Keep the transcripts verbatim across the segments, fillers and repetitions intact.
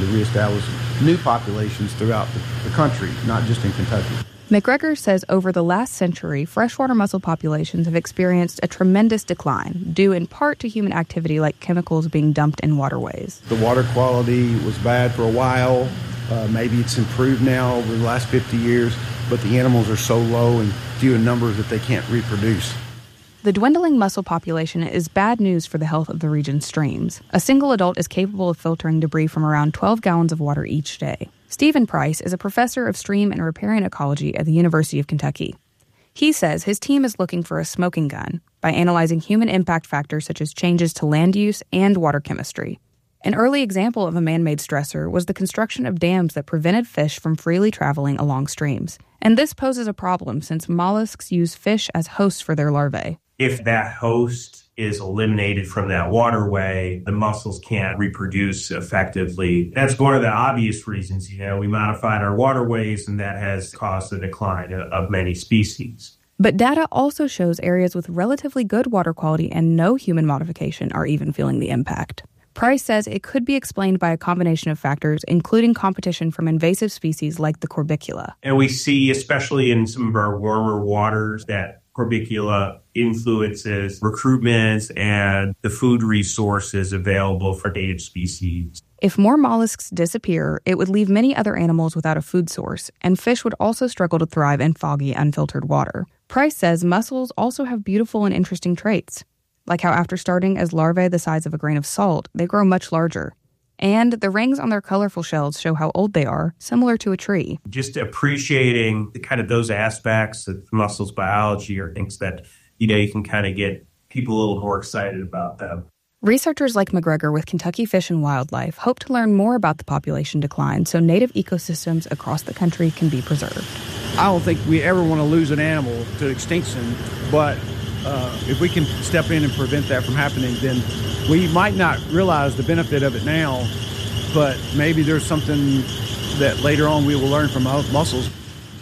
reestablish new populations throughout the, the country, not just in Kentucky. McGregor says over the last century, freshwater mussel populations have experienced a tremendous decline, due in part to human activity like chemicals being dumped in waterways. The water quality was bad for a while. Uh, maybe it's improved now over the last fifty years, but the animals are so low and few in numbers that they can't reproduce. The dwindling mussel population is bad news for the health of the region's streams. A single adult is capable of filtering debris from around twelve gallons of water each day. Stephen Price is a professor of stream and riparian ecology at the University of Kentucky. He says his team is looking for a smoking gun by analyzing human impact factors such as changes to land use and water chemistry. An early example of a man-made stressor was the construction of dams that prevented fish from freely traveling along streams. And this poses a problem since mollusks use fish as hosts for their larvae. If that host is eliminated from that waterway, the mussels can't reproduce effectively. That's one of the obvious reasons, you know, we modified our waterways, and that has caused the decline of many species. But data also shows areas with relatively good water quality and no human modification are even feeling the impact. Price says it could be explained by a combination of factors, including competition from invasive species like the corbicula. And we see, especially in some of our warmer waters, that corbicula influences recruitment and the food resources available for native species. If more mollusks disappear, it would leave many other animals without a food source, and fish would also struggle to thrive in foggy, unfiltered water. Price says mussels also have beautiful and interesting traits, like how after starting as larvae the size of a grain of salt, they grow much larger. And the rings on their colorful shells show how old they are, similar to a tree. Just appreciating the, kind of those aspects of mussels biology are things that, you know, you can kind of get people a little more excited about them. Researchers like McGregor with Kentucky Fish and Wildlife hope to learn more about the population decline so native ecosystems across the country can be preserved. I don't think we ever want to lose an animal to extinction, but uh, if we can step in and prevent that from happening, then we might not realize the benefit of it now, but maybe there's something that later on we will learn from mussels.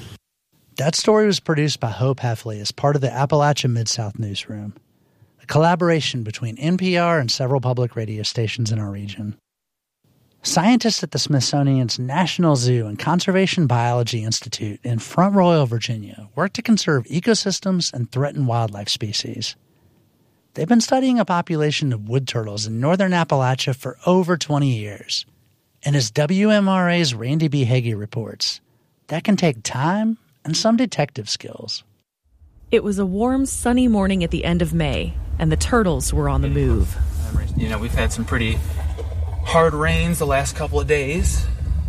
That story was produced by Hope Heffley as part of the Appalachia Mid-South Newsroom, a collaboration between N P R and several public radio stations in our region. Scientists at the Smithsonian's National Zoo and Conservation Biology Institute in Front Royal, Virginia, work to conserve ecosystems and threatened wildlife species. They've been studying a population of wood turtles in northern Appalachia for over twenty years. And as W M R A's Randy B. Hagee reports, that can take time and some detective skills. It was a warm, sunny morning at the end of May, and the turtles were on the move. You know, we've had some pretty hard rains the last couple of days.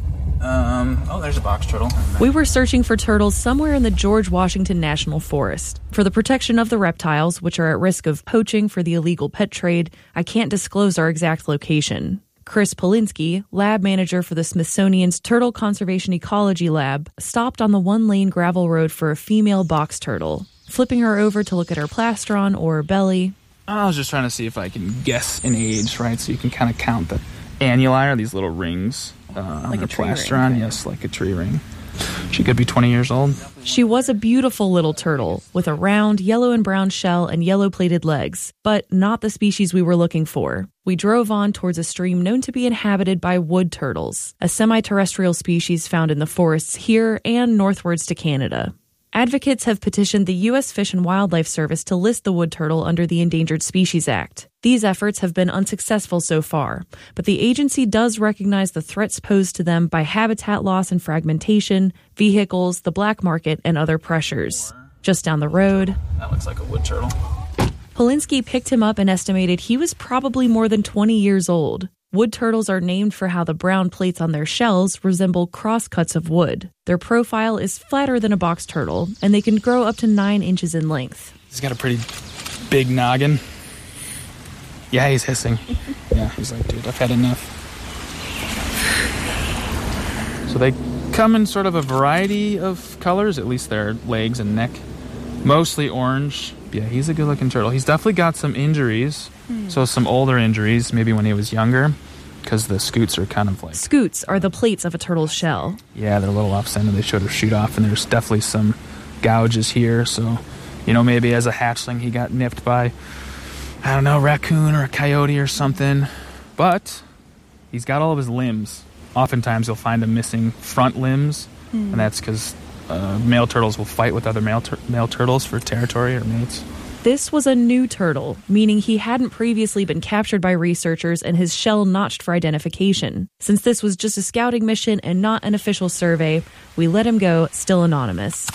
Um, oh, there's a box turtle. We were searching for turtles somewhere in the George Washington National Forest. For the protection of the reptiles, which are at risk of poaching for the illegal pet trade, I can't disclose our exact location. Chris Polinsky, lab manager for the Smithsonian's Turtle Conservation Ecology Lab, stopped on the one-lane gravel road for a female box turtle, flipping her over to look at her plastron or belly. I was just trying to see if I can guess an age, right? So you can kind of count the annuli, or these little rings uh, on like the plastron. Ring. Yes, like a tree ring. She could be twenty years old. She was a beautiful little turtle with a round yellow and brown shell and yellow-plated legs, but not the species we were looking for. We drove on towards a stream known to be inhabited by wood turtles, a semi-terrestrial species found in the forests here and northwards to Canada. Advocates have petitioned the U S Fish and Wildlife Service to list the wood turtle under the Endangered Species Act. These efforts have been unsuccessful so far, but the agency does recognize the threats posed to them by habitat loss and fragmentation, vehicles, the black market, and other pressures. Just down the road, that looks like a wood turtle. Polinsky picked him up and estimated he was probably more than twenty years old. Wood turtles are named for how the brown plates on their shells resemble crosscuts of wood. Their profile is flatter than a box turtle, and they can grow up to nine inches in length. He's got a pretty big noggin. Yeah, he's hissing. Yeah, he's like, dude, I've had enough. So they come in sort of a variety of colors, at least their legs and neck. Mostly orange. Yeah, he's a good-looking turtle. He's definitely got some injuries. Mm. So some older injuries, maybe when he was younger, because the scoots are kind of like... Scoots are the plates of a turtle's shell. Yeah, they're a little off-center. They sort of shoot off, and there's definitely some gouges here. So, you know, maybe as a hatchling he got nipped by, I don't know, raccoon or a coyote or something. But he's got all of his limbs. Oftentimes you'll find them missing front limbs, mm. and that's because uh, male turtles will fight with other male, tur- male turtles for territory or mates. This was a new turtle, meaning he hadn't previously been captured by researchers and his shell notched for identification. Since this was just a scouting mission and not an official survey, we let him go, still anonymous.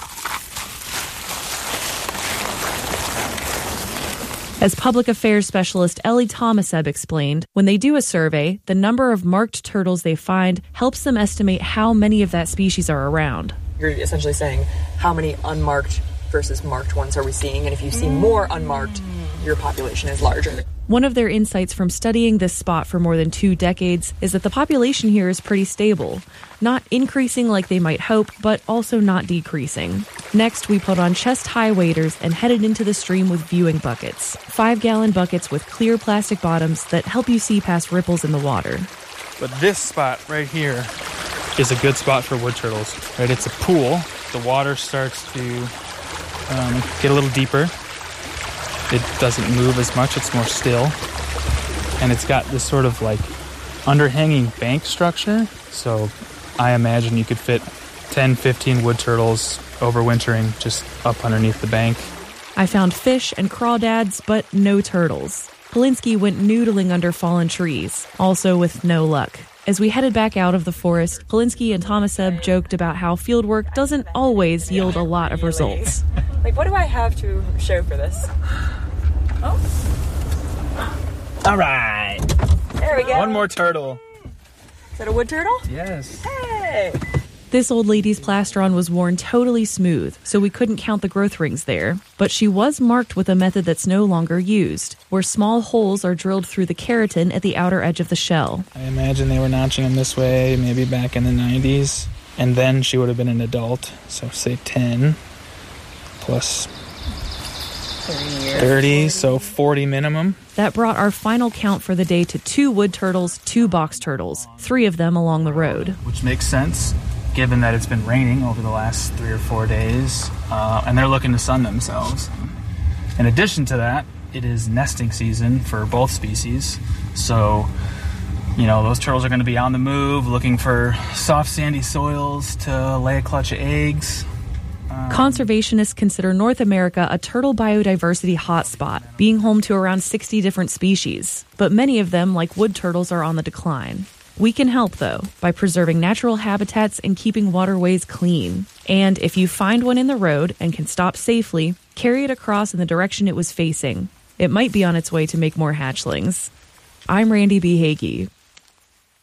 As public affairs specialist Ellie Tomaseb explained, when they do a survey, the number of marked turtles they find helps them estimate how many of that species are around. You're essentially saying how many unmarked versus marked ones are we seeing, and if you see more unmarked, your population is larger. One of their insights from studying this spot for more than two decades is that the population here is pretty stable, not increasing like they might hope, but also not decreasing. Next, we put on chest-high waders and headed into the stream with viewing buckets, five-gallon buckets with clear plastic bottoms that help you see past ripples in the water. But this spot right here is a good spot for wood turtles, right? It's a pool. The water starts to Um, get a little deeper. It doesn't move as much, it's more still. And it's got this sort of like underhanging bank structure. So I imagine you could fit ten, fifteen wood turtles overwintering just up underneath the bank. I found fish and crawdads, but no turtles. Polinsky went noodling under fallen trees, also with no luck. As we headed back out of the forest, Polinsky and Tomaseb joked about how fieldwork doesn't always yield a lot of results. Like, what do I have to show for this? Oh. All right. There we go. One more turtle. Is that a wood turtle? Yes. Hey. This old lady's plastron was worn totally smooth, so we couldn't count the growth rings there. But she was marked with a method that's no longer used, where small holes are drilled through the keratin at the outer edge of the shell. I imagine they were notching them this way, maybe back in the nineties. And then she would have been an adult, so say ten plus thirty, so forty minimum. That brought our final count for the day to two wood turtles, two box turtles, three of them along the road. Which makes sense, given that it's been raining over the last three or four days, uh, and they're looking to sun themselves. In addition to that, it is nesting season for both species, so, you know, those turtles are going to be on the move, looking for soft, sandy soils to lay a clutch of eggs. Um, Conservationists consider North America a turtle biodiversity hotspot, being home to around sixty different species, but many of them, like wood turtles, are on the decline. We can help, though, by preserving natural habitats and keeping waterways clean. And if you find one in the road and can stop safely, carry it across in the direction it was facing. It might be on its way to make more hatchlings. I'm Randy B. Hagee.